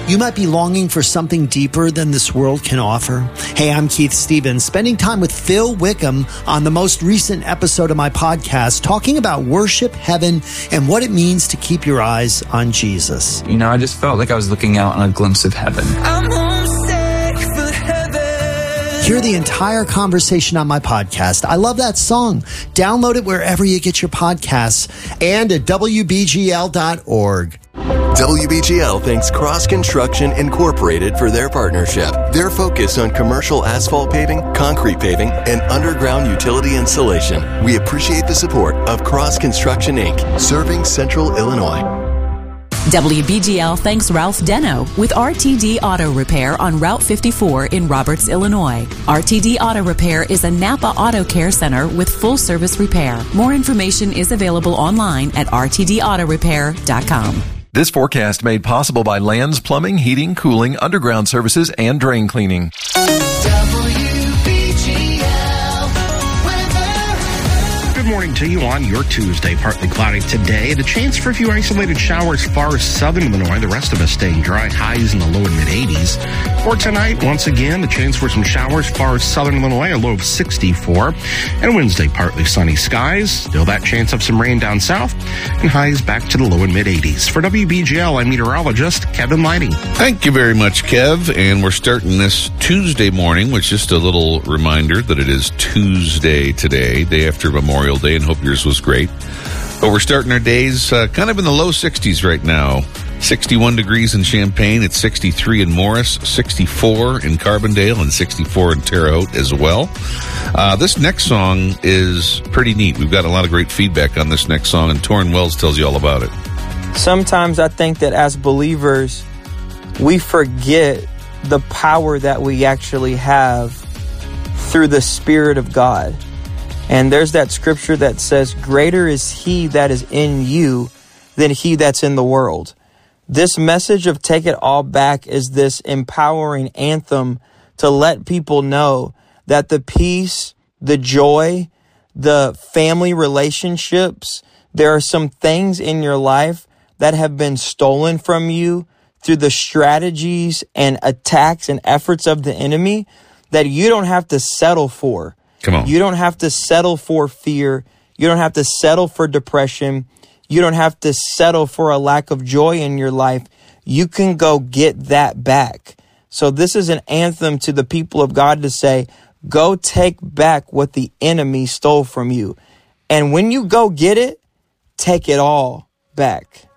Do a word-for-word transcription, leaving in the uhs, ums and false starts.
You might be longing for something deeper than this world can offer. Hey, I'm Keith Stevens, spending time with Phil Wickham on the most recent episode of my podcast, talking about worship, heaven, and what it means to keep your eyes on Jesus. You know, I just felt like I was looking out on a glimpse of heaven. I'm homesick for heaven. Hear the entire conversation on my podcast. I love that song. Download it wherever you get your podcasts and at W B G L dot org. W B G L thanks Cross Construction Incorporated for their partnership. Their focus on commercial asphalt paving, concrete paving, and underground utility installation. We appreciate the support of Cross Construction Incorporated, serving Central Illinois. W B G L thanks Ralph Deno with R T D Auto Repair on Route fifty-four in Roberts, Illinois. R T D Auto Repair is a Napa Auto Care Center with full service repair. More information is available online at r t d auto repair dot com. This forecast made possible by Lands Plumbing, Heating, Cooling, Underground Services, and Drain Cleaning. Good morning to you on your Tuesday. Partly cloudy today. The chance for a few isolated showers far southern Illinois. The rest of us staying dry. Highs in the low and mid eighties. For tonight, once again, the chance for some showers far southern Illinois. A low of sixty-four. And Wednesday, partly sunny skies. Still that chance of some rain down south. And highs back to the low and mid eighties. For W B G L, I'm meteorologist Kevin Lighting. Thank you very much, Kev. And we're starting this Tuesday morning with just a little reminder that it is Tuesday today, day after Memorial Day, and hope yours was great. But we're starting our days uh, kind of in the low sixties right now. sixty-one degrees in Champaign. It's sixty-three in Morris, sixty-four in Carbondale, and sixty-four in Terre Haute as well. Uh, this next song is pretty neat. We've got a lot of great feedback on this next song, and Torrin Wells tells you all about it. Sometimes I think that as believers, we forget the power that we actually have through the Spirit of God. And there's that scripture that says, greater is he that is in you than he that's in the world. This message of Take It All Back is this empowering anthem to let people know that the peace, the joy, the family relationships, there are some things in your life that have been stolen from you through the strategies and attacks and efforts of the enemy that you don't have to settle for. Come on. You don't have to settle for fear. You don't have to settle for depression. You don't have to settle for a lack of joy in your life. You can go get that back. So this is an anthem to the people of God to say, go take back what the enemy stole from you. And when you go get it, take it all back.